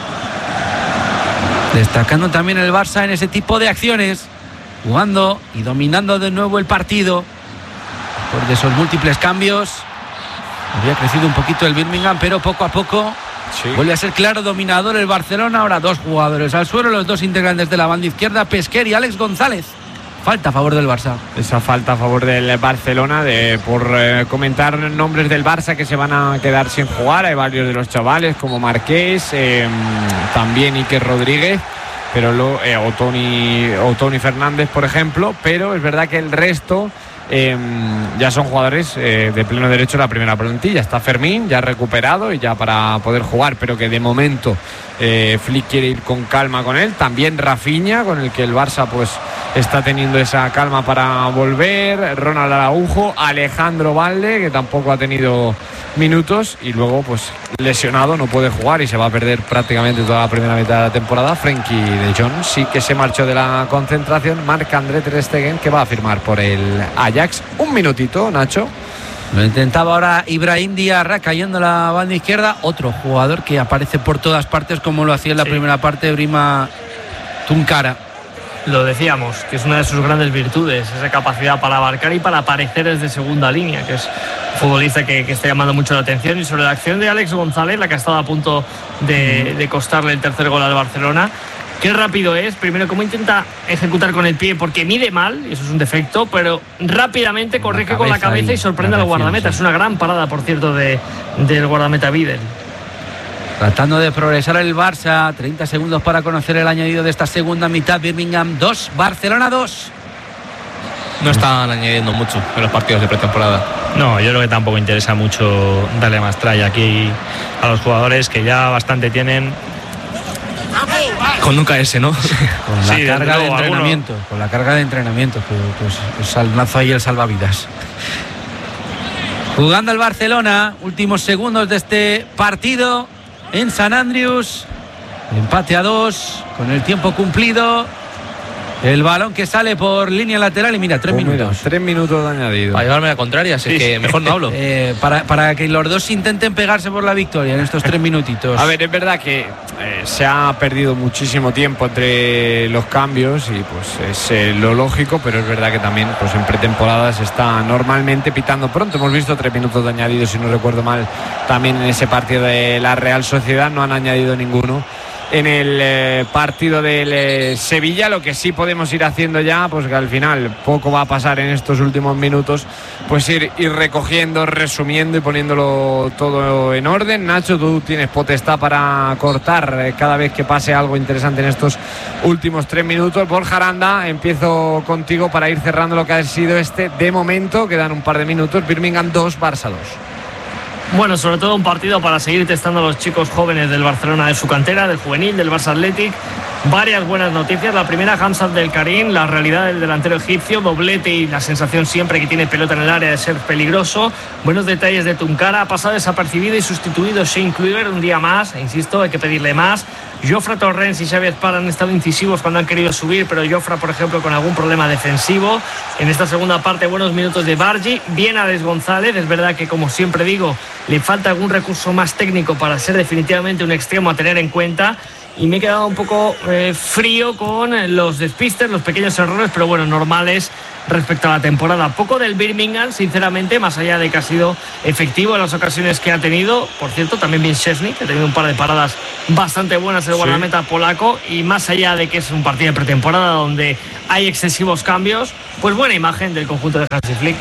Destacando también el Barça en ese tipo de acciones, jugando y dominando de nuevo el partido. Después de esos múltiples cambios, había crecido un poquito el Birmingham, pero poco a poco sí. Vuelve a ser claro dominador el Barcelona. Ahora dos jugadores al suelo, los dos integrantes de la banda izquierda, Pesquer y Alex González. Falta a favor del Barça. Esa falta a favor del Barcelona, de, por eh, comentar nombres del Barça que se van a quedar sin jugar. Hay varios de los chavales como Marqués, eh, también Iker Rodríguez, pero lo, eh, o, Toni, o Toni Fernández, por ejemplo. Pero es verdad que el resto eh, ya son jugadores eh, de pleno derecho en la primera plantilla. Está Fermín ya recuperado y ya para poder jugar, pero que de momento eh, Flick quiere ir con calma con él. También Rafinha, con el que el Barça pues está teniendo esa calma para volver. Ronald Araujo, Alejandro Valde, que tampoco ha tenido minutos, y luego pues lesionado, no puede jugar y se va a perder prácticamente toda la primera mitad de la temporada. Frenkie de Jong sí que se marchó de la concentración. Marc-André ter Stegen, que va a firmar por el Ajax. Un minutito, Nacho. Lo intentaba ahora Ibrahim Diarra, cayendo a la banda izquierda. Otro jugador que aparece por todas partes, como lo hacía en la sí. primera parte, Brima Tunkara. Lo decíamos, que es una de sus grandes virtudes, esa capacidad para abarcar y para aparecer desde segunda línea, que es un futbolista que, que está llamando mucho la atención. Y sobre la acción de Alex González, la que ha estado a punto de, de costarle el tercer gol al Barcelona, qué rápido es, primero cómo intenta ejecutar con el pie, porque mide mal, y eso es un defecto, pero rápidamente corrige con la cabeza y sorprende al guardameta. Es una gran parada, por cierto, de, del guardameta Biddle. Tratando de progresar el Barça, treinta segundos para conocer el añadido de esta segunda mitad. Birmingham dos, Barcelona dos. No están añadiendo mucho en los partidos de pretemporada. No, yo creo que tampoco interesa mucho darle más tralla aquí a los jugadores, que ya bastante tienen. Con nunca ese, ¿no? Con la sí, carga luego, de entrenamiento, alguno. Con la carga de entrenamiento, que pues, pues lanzo ahí el salvavidas. Jugando el Barcelona, últimos segundos de este partido en San Andrews, empate a dos, con el tiempo cumplido, el balón que sale por línea lateral y mira, tres pues minutos. Mira, tres minutos de añadido. Para llevarme la contraria, así sí. que mejor no hablo. Eh, para, para que los dos intenten pegarse por la victoria en estos tres minutitos. A ver, es verdad que eh, se ha perdido muchísimo tiempo entre los cambios y pues es eh, lo lógico, pero es verdad que también pues en pretemporada se está normalmente pitando pronto. Hemos visto tres minutos de añadido, si no recuerdo mal, también en ese partido de la Real Sociedad. No han añadido ninguno en el eh, partido del eh, Sevilla. Lo que sí podemos ir haciendo ya, pues que al final poco va a pasar en estos últimos minutos, pues ir, ir recogiendo, resumiendo y poniéndolo todo en orden. Nacho, tú tienes potestad para cortar eh, cada vez que pase algo interesante en estos últimos tres minutos. Borja Aranda, empiezo contigo para ir cerrando lo que ha sido este de momento. Quedan un par de minutos. Birmingham dos, Barça dos. Bueno, sobre todo un partido para seguir testando a los chicos jóvenes del Barcelona, de su cantera, del juvenil, del Barça Athletic, varias buenas noticias. La primera, Hamza Abdel Karim, la realidad del delantero egipcio, doblete y la sensación siempre que tiene pelota en el área de ser peligroso. Buenos detalles de Tunkara, ha pasado desapercibido y sustituido Shane Kluivert un día más, e insisto, hay que pedirle más. Jofre Torrens y Xavi Espada han estado incisivos cuando han querido subir, pero Jofre, por ejemplo, con algún problema defensivo. En esta segunda parte, buenos minutos de Bargi, bien Alex González. Es verdad que, como siempre digo, le falta algún recurso más técnico para ser definitivamente un extremo a tener en cuenta. Y me he quedado un poco eh, frío con los despistes, los pequeños errores, pero bueno, normales respecto a la temporada. Poco del Birmingham, sinceramente, más allá de que ha sido efectivo en las ocasiones que ha tenido. Por cierto, también bien Szczesny, que ha tenido un par de paradas bastante buenas el guardameta sí. polaco. Y más allá de que es un partido de pretemporada donde hay excesivos cambios, pues buena imagen del conjunto de Hansi Flick.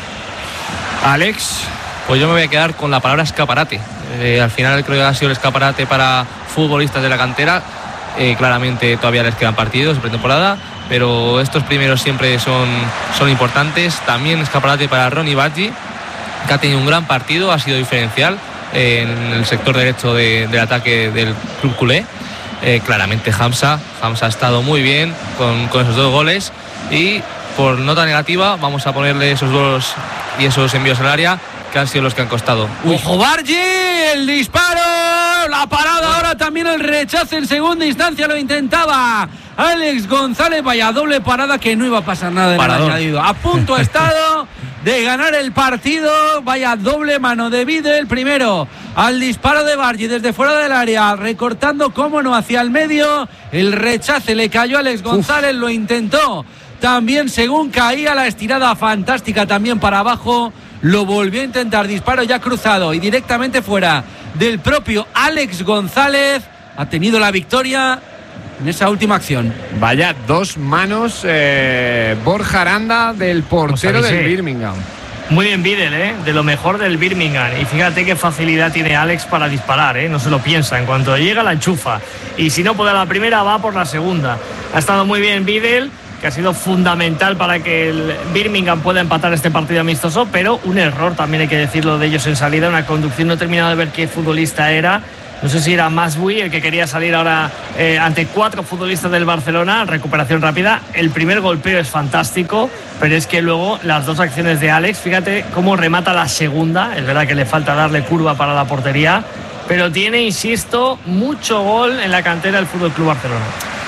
Alex, pues yo me voy a quedar con la palabra escaparate. Eh, al final creo que ha sido el escaparate para futbolistas de la cantera. Eh, claramente todavía les quedan partidos de pretemporada, pero estos primeros siempre son, son importantes. También escaparate para Ronny Bargi, que ha tenido un gran partido, ha sido diferencial eh, en el sector derecho de, del ataque del club culé. Eh, claramente Hamza, Hamza ha estado muy bien con, con esos dos goles, y por nota negativa vamos a ponerle esos dos y esos envíos al área, que han sido los que han costado. Uy. ¡Ojo Bargi! ¡El disparo! La parada, ahora también el rechazo en segunda instancia, lo intentaba Alex González. Vaya doble parada, que no iba a pasar nada en el añadido. A punto ha estado de ganar el partido. Vaya doble mano de Vidal. Primero al disparo de Bargi desde fuera del área, recortando, cómo no, hacia el medio. El rechace le cayó a Alex González. Uf. Lo intentó también según caía, la estirada fantástica también para abajo. Lo volvió a intentar, disparo ya cruzado y directamente fuera del propio Alex González. Ha tenido la victoria en esa última acción. Vaya dos manos, eh, Borja Aranda, del portero del Birmingham. Muy bien Vidal, ¿eh? De lo mejor del Birmingham. Y fíjate qué facilidad tiene Alex para disparar, ¿eh? No se lo piensa. En cuanto llega, la enchufa. Y si no puede la primera, va por la segunda. Ha estado muy bien Vidal, que ha sido fundamental para que el Birmingham pueda empatar este partido amistoso, pero un error, también hay que decirlo, de ellos en salida, una conducción. No he terminado de ver qué futbolista era, no sé si era Masbui el que quería salir ahora eh, ante cuatro futbolistas del Barcelona. Recuperación rápida, el primer golpeo es fantástico, pero es que luego las dos acciones de Alex, fíjate cómo remata la segunda. Es verdad que le falta darle curva para la portería, pero tiene, insisto, mucho gol en la cantera del F C Barcelona.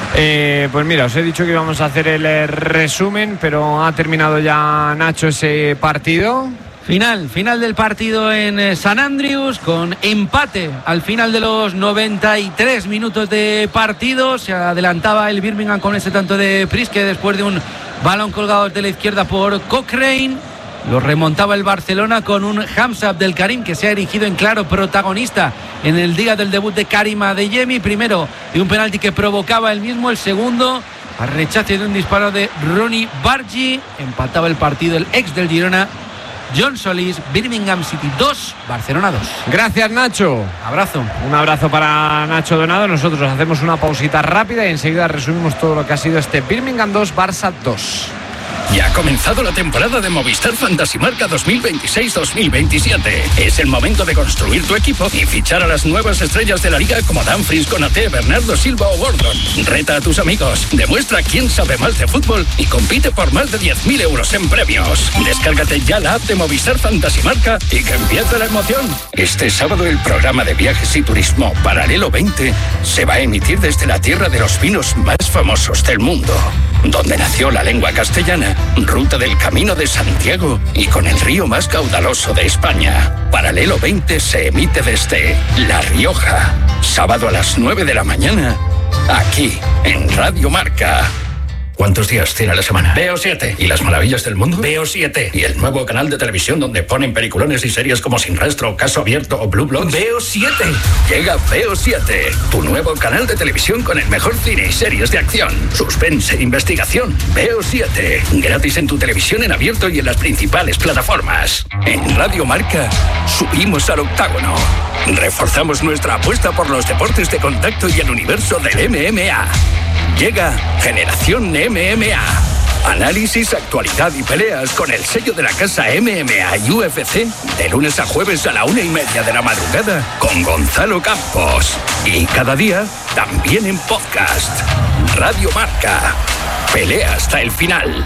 Eh, pues mira, os he dicho que íbamos a hacer el eh, resumen, pero ha terminado ya, Nacho, ese partido. Final, final del partido en eh, San Andrews, con empate al final de los noventa y tres minutos de partido. Se adelantaba el Birmingham con ese tanto de Priske después de un balón colgado de la izquierda por Cochrane. Lo remontaba el Barcelona con un Hamza Abdel Karim, que se ha erigido en claro protagonista en el día del debut de Karim Adeyemi. Primero de un penalti que provocaba él mismo, el segundo a rechace de un disparo de Ronny Bargi. Empataba el partido el ex del Girona, John Solís. Birmingham City dos, Barcelona dos. Gracias, Nacho. Abrazo. Un abrazo para Nacho Donado. Nosotros hacemos una pausita rápida y enseguida resumimos todo lo que ha sido este Birmingham dos, Barça dos. Ya ha comenzado la temporada de Movistar Fantasy Marca dos mil veintiséis dos mil veintisiete. Es el momento de construir tu equipo y fichar a las nuevas estrellas de la liga como Dumfries, Konaté, Bernardo Silva o Gordon. Reta a tus amigos, demuestra quién sabe más de fútbol y compite por más de diez mil euros en premios. Descárgate ya la app de Movistar Fantasy Marca y que empiece la emoción. Este sábado el programa de viajes y turismo Paralelo veinte se va a emitir desde la tierra de los vinos más famosos del mundo, donde nació la lengua castellana, ruta del Camino de Santiago y con el río más caudaloso de España. Paralelo veinte se emite desde La Rioja, sábado a las nueve de la mañana, aquí en Radio Marca. ¿Cuántos días tiene la semana? Veo siete. ¿Y las maravillas del mundo? Veo siete. ¿Y el nuevo canal de televisión donde ponen peliculones y series como Sin Rastro, Caso Abierto o Blue Bloods? Veo siete. Llega Veo siete, tu nuevo canal de televisión con el mejor cine y series de acción, suspense e investigación. Veo siete. Gratis en tu televisión en abierto y en las principales plataformas. En Radio Marca subimos al octágono. Reforzamos nuestra apuesta por los deportes de contacto y el universo del M M A. Llega Generación M M A. Análisis, actualidad y peleas con el sello de la casa M M A y U F C de lunes a jueves a la una y media de la madrugada con Gonzalo Campos. Y cada día también en podcast. Radio Marca. Pelea hasta el final.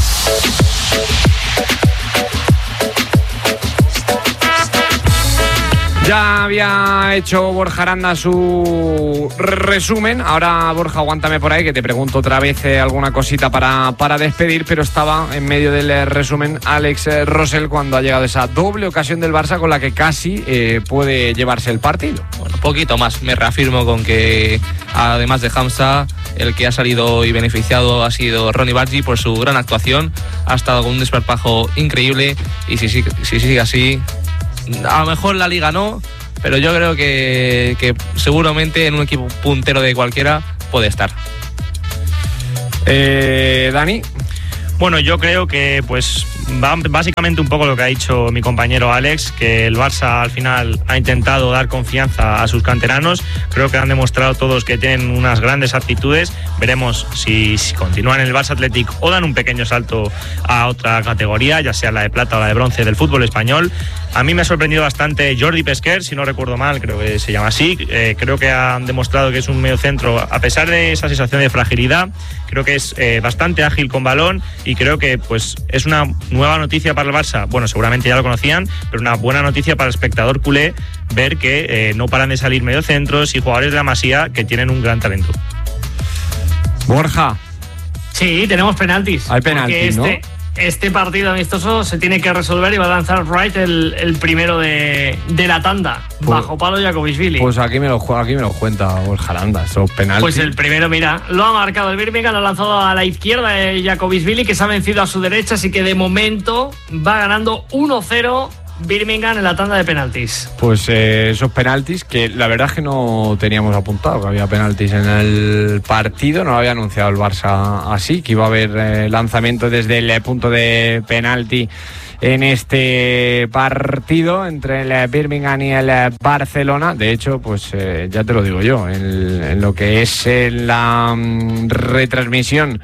Ya había hecho Borja Aranda su resumen. Ahora, Borja, aguántame por ahí que te pregunto otra vez eh, alguna cosita para, para despedir, pero estaba en medio del eh, resumen Alex eh, Rosell cuando ha llegado esa doble ocasión del Barça con la que casi eh, puede llevarse el partido. Bueno, poquito más. Me reafirmo con que, además de Hamza, el que ha salido y beneficiado ha sido Ronny Bargi por su gran actuación. Ha estado con un desparpajo increíble y si, si, si sigue así... A lo mejor la Liga no, pero yo creo que, que seguramente en un equipo puntero de cualquiera puede estar. Eh, Dani. Bueno, yo creo que pues va básicamente un poco lo que ha dicho mi compañero Alex, que el Barça al final ha intentado dar confianza a sus canteranos. Creo que han demostrado todos que tienen unas grandes aptitudes. Veremos si, si continúan en el Barça Athletic o dan un pequeño salto a otra categoría, ya sea la de plata o la de bronce del fútbol español. A mí me ha sorprendido bastante Jordi Pesquer, si no recuerdo mal, creo que se llama así. Eh, creo que han demostrado que es un mediocentro, a pesar de esa sensación de fragilidad, creo que es eh, bastante ágil con balón y creo que pues es una nueva noticia para el Barça. Bueno, seguramente ya lo conocían, pero una buena noticia para el espectador culé ver que eh, no paran de salir mediocentros y jugadores de la Masía que tienen un gran talento. Borja. Sí, tenemos penaltis. Hay penaltis, este... ¿no? Este partido amistoso se tiene que resolver y va a lanzar Wright el, el primero de, de la tanda. Pues, bajo palo Jakobisvili. Pues aquí me lo, aquí me lo cuenta Borja Aranda, esos penaltis. Pues el primero, mira, lo ha marcado el Birmingham, lo ha lanzado a la izquierda de Jakobisvili, que se ha vencido a su derecha, así que de momento va ganando uno cero Birmingham en la tanda de penaltis. Pues eh, esos penaltis que la verdad es que no teníamos apuntado que había penaltis en el partido, no lo había anunciado el Barça así, que iba a haber eh, lanzamiento desde el punto de penalti en este partido entre el Birmingham y el Barcelona. De hecho, pues eh, ya te lo digo yo, en, en lo que es en la um, retransmisión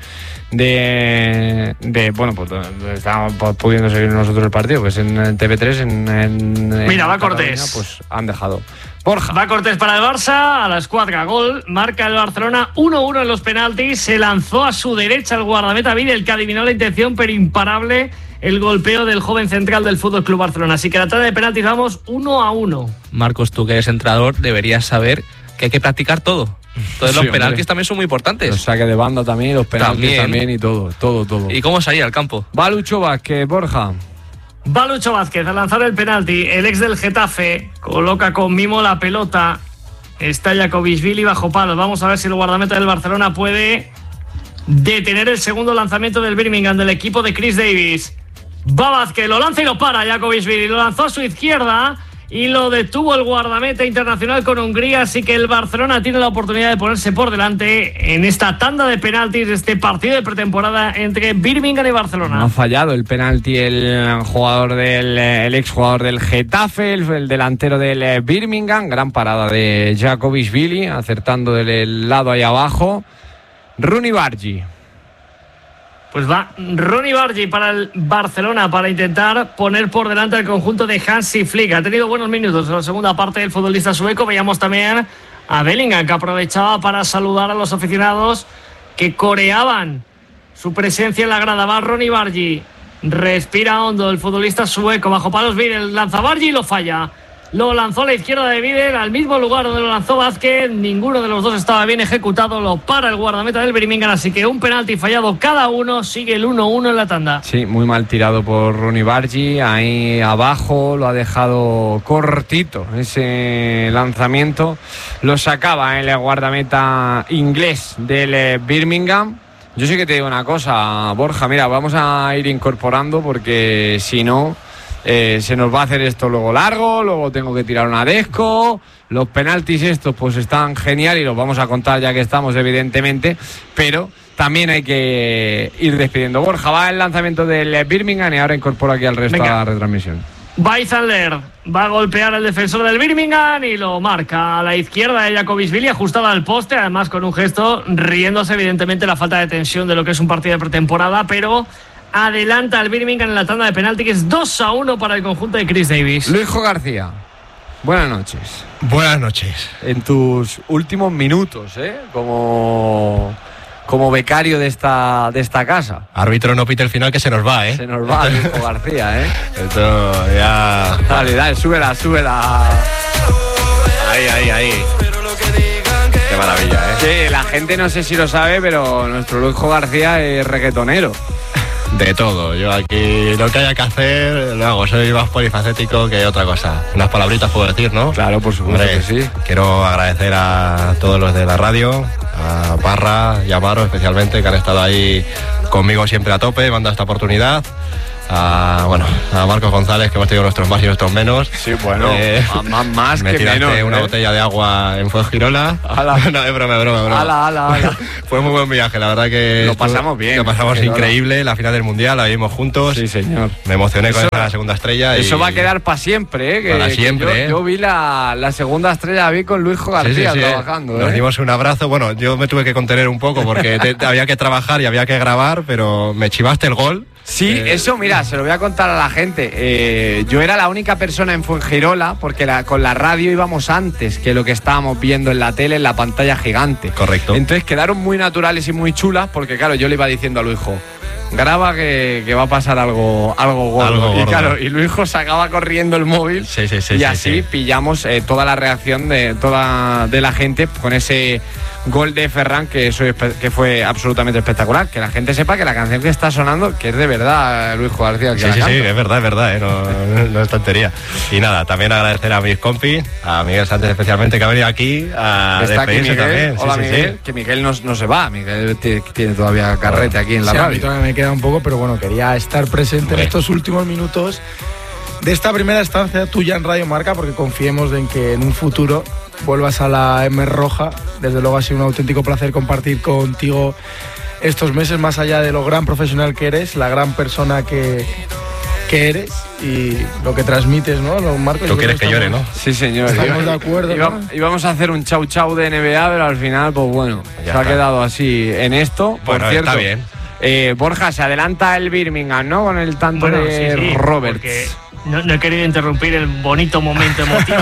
De, de bueno, pues estábamos pudiendo seguir nosotros el partido, pues en T V tres, en, en mira, en va Cortés, pues han dejado. Borja. Va Cortés para el Barça, a la escuadra, gol, marca el Barcelona uno uno en los penaltis, se lanzó a su derecha el guardameta Vidal, que adivinó la intención, pero imparable el golpeo del joven central del Fútbol Club Barcelona. Así que la tanda de penaltis vamos uno a uno. Marcos, tú que eres entrenador deberías saber que hay que practicar todo. Entonces sí, los penaltis hombre. también son muy importantes. Los saques de banda también, los penaltis también, también y todo, todo, todo. ¿Y cómo salir al campo? Va Lucho Vázquez, Borja. Va Lucho Vázquez a lanzar el penalti. El ex del Getafe coloca con mimo la pelota. Está Jakobisvili bajo palos. Vamos a ver si el guardameta del Barcelona puede detener el segundo lanzamiento del Birmingham, del equipo de Chris Davis. Va Vázquez, lo lanza y lo para Jakobisvili. Lo lanzó a su izquierda y lo detuvo el guardameta internacional con Hungría, así que el Barcelona tiene la oportunidad de ponerse por delante en esta tanda de penaltis de este partido de pretemporada entre Birmingham y Barcelona. No ha fallado el penalti el jugador del el exjugador del Getafe, el, el delantero del Birmingham, gran parada de Jakobisvili, acertando del lado ahí abajo. Ronny Bargi. Pues va Ronny Bargi para el Barcelona para intentar poner por delante al conjunto de Hansi Flick. Ha tenido buenos minutos en la segunda parte del futbolista sueco. Veíamos también a Bellingham, que aprovechaba para saludar a los aficionados que coreaban su presencia en la grada. Va Ronny Bargi, respira hondo el futbolista sueco, bajo palos Vidal, lanza Bargi y lo falla. Lo lanzó a la izquierda de Vidal, al mismo lugar donde lo lanzó Vázquez. Ninguno de los dos estaba bien ejecutado. Lo para el guardameta del Birmingham. Así que un penalti fallado cada uno. Sigue el uno uno en la tanda. Sí, muy mal tirado por Ronny Bargi. Ahí abajo lo ha dejado cortito ese lanzamiento. Lo sacaba el guardameta inglés del Birmingham. Yo sí que te digo una cosa, Borja. Mira, vamos a ir incorporando porque si no... Eh, se nos va a hacer esto luego largo, luego tengo que tirar una desco. Los penaltis estos pues están genial y los vamos a contar ya que estamos, evidentemente, pero también hay que ir despidiendo. Borja, va el lanzamiento del Birmingham y ahora incorporo aquí al resto Venga. a la retransmisión. Weissander va a golpear al defensor del Birmingham y lo marca a la izquierda de Jakobisvili, ajustada al poste, además con un gesto riéndose evidentemente la falta de tensión de lo que es un partido de pretemporada, pero adelanta al Birmingham en la tanda de penalti, que es dos a uno para el conjunto de Chris Davis. Luisjo García, buenas noches. Buenas noches. En tus últimos minutos, ¿eh? Como como becario de esta, de esta casa. Árbitro no pite el final que se nos va, ¿eh? Se nos va Luisjo García, ¿eh? Esto ya... Dale, dale, súbela, súbela. Ahí, ahí, ahí. Qué maravilla, ¿eh? Sí, la gente no sé si lo sabe, pero nuestro Luisjo García es reggaetonero. De todo, yo aquí lo que haya que hacer lo hago, soy más polifacético que otra cosa. Unas palabritas puedo decir, ¿no? Claro, por supuesto. Hombre, que sí. Quiero agradecer a todos los de la radio, a Parra y a Amaro especialmente, que han estado ahí conmigo siempre a tope, me han dado esta oportunidad. A, bueno, a Marcos González, que hemos tenido nuestros más y nuestros menos. Sí, bueno, eh, más, más me que tiraste menos. una ¿eh? botella de agua en Fuengirola. Ala. No, es broma, es broma, es broma. Ala, ala, ala. Fue muy buen viaje, la verdad que... Lo pasamos bien. Lo pasamos Fuengirola. increíble, la final del Mundial, la vimos juntos. Sí, señor. Me emocioné con Eso- la segunda estrella. Eso y... va a quedar para siempre, ¿eh? Que, Para que siempre, yo, ¿eh? yo vi la, la segunda estrella, la vi con Luisjo Sí, sí, García sí, eh. trabajando. Nos ¿eh? dimos un abrazo. Bueno, yo me tuve que contener un poco porque te- te- había que trabajar y había que grabar, pero me chivaste el gol. Sí, Eh, eso, mira, se lo voy a contar a la gente. Eh, yo era la única persona en Fuengirola porque la- con la radio íbamos antes que lo que estábamos viendo en la tele, en la pantalla gigante. Correcto. Entonces quedaron muy naturales y muy chulas porque, claro, yo le iba diciendo a Luisjo, graba que, que va a pasar algo, algo gordo. Algo Y gordo. claro, y Luisjo sacaba corriendo el móvil Sí, sí, sí. y sí, así sí. pillamos eh, toda la reacción de toda de la gente con ese gol de Ferran que eso es espe- que fue absolutamente espectacular. Que la gente sepa que la canción que está sonando que es de verdad Luisjo García. Que Sí, la sí, sí, canta. es verdad, es verdad, ¿eh? no, no, no es tontería. Y nada, también agradecer a mis compis, a Miguel Sánchez especialmente, que ha venido aquí a Está aquí despedirse Miguel. también. Sí, Hola, sí, Miguel. sí. Que Miguel no, no se va. Miguel tiene, tiene todavía carrete aquí en la Sí, a mí radio. todavía me queda un poco, pero bueno, quería estar presente Hombre. en estos últimos minutos de esta primera estancia tuya en Radio Marca, porque confiemos en que en un futuro vuelvas a la M Roja. Desde luego ha sido un auténtico placer compartir contigo estos meses, más allá de lo gran profesional que eres, la gran persona que, que eres y lo que transmites, ¿no? Lo, Marcos, Tú yo quieres creo que llore, estamos- ¿no? Sí, señor. Estamos de acuerdo, Iba- ¿no? Íbamos a hacer un chau chau de N B A, pero al final, pues bueno, Ya se ha está. quedado así en esto. Por Bueno, cierto, está bien. eh, Borja, se adelanta el Birmingham, ¿no? Con el tanto Bueno, de sí, sí, Roberts. porque No, no he querido interrumpir el bonito momento emotivo.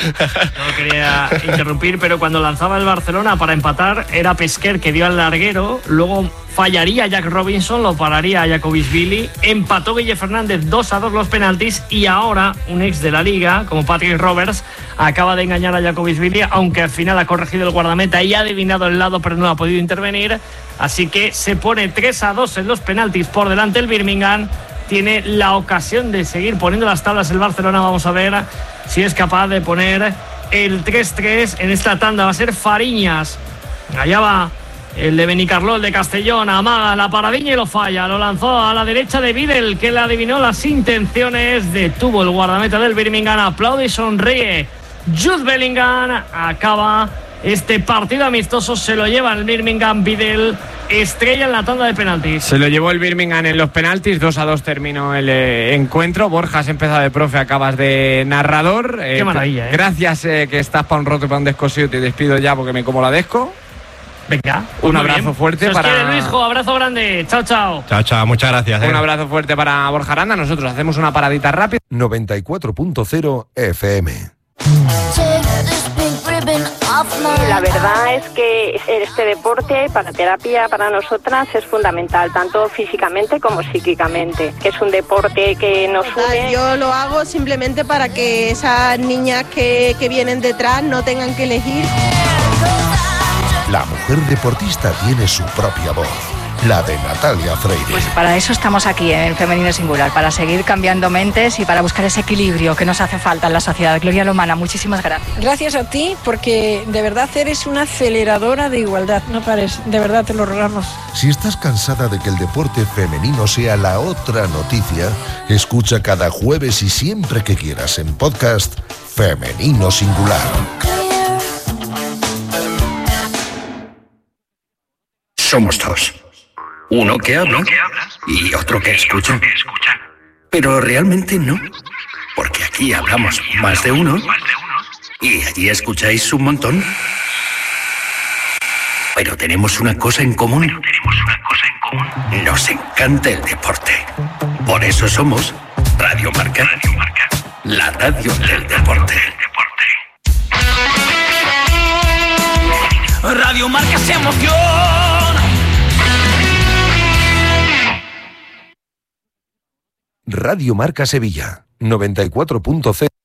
No lo quería interrumpir, pero cuando lanzaba el Barcelona para empatar, era Pesquer que dio al larguero. Luego fallaría Jack Robinson, lo pararía a Jacobisvili. Empató Guille Fernández dos a dos los penaltis. Y ahora un ex de la liga, como Patrick Roberts, acaba de engañar a Jacobisvili, aunque al final ha corregido el guardameta y ha adivinado el lado, pero no ha podido intervenir. Así que se pone tres a dos en los penaltis por delante el Birmingham. Tiene la ocasión de seguir poniendo las tablas el Barcelona. Vamos a ver si es capaz de poner el tres tres en esta tanda. Va a ser Fariñas. Allá va el de Benicarló, el de Castellón. Amaga la paradiña y lo falla. Lo lanzó a la derecha de Vidal, que le adivinó las intenciones. Detuvo el guardameta del Birmingham. Aplaude y sonríe Jude Bellingham. Acaba este partido amistoso. Se lo lleva el Birmingham. Vidal estrella en la tanda de penaltis. Se lo llevó el Birmingham en los penaltis, dos a dos terminó el eh, encuentro. Borja, has empezado de profe, acabas de narrador. Qué Eh, maravilla, ¿eh? Gracias, eh, que estás para un roto y para un descosido. Te despido ya porque me como la desco. Venga, Un muy abrazo bien. fuerte Se os para- quiere, Luisjo, abrazo grande. Chao, chao. Chao, chao, muchas gracias. ¿eh? Un abrazo fuerte para Borja Aranda. Nosotros hacemos una paradita rápida. noventa y cuatro punto cero F M. La verdad es que este deporte para terapia para nosotras es fundamental, tanto físicamente como psíquicamente, que es un deporte que nos une. Yo lo hago simplemente para que esas niñas que, que vienen detrás no tengan que elegir. La mujer deportista tiene su propia voz, la de Natalia Freire. Pues para eso estamos aquí en Femenino Singular, para seguir cambiando mentes y para buscar ese equilibrio que nos hace falta en la sociedad. Gloria Lomana, muchísimas gracias. Gracias a ti, porque de verdad eres una aceleradora de igualdad. No pares, de verdad te lo rogamos. Si estás cansada de que el deporte femenino sea la otra noticia, escucha cada jueves y siempre que quieras en podcast Femenino Singular. Somos dos. Uno que habla y otro que escucha. Pero realmente no. Porque aquí hablamos más de uno y allí escucháis un montón. Pero tenemos una cosa en común. Nos encanta el deporte. Por eso somos Radio Marca. La radio del deporte. Radio Marca se emoción, Radio Marca Sevilla, noventa y cuatro punto cero.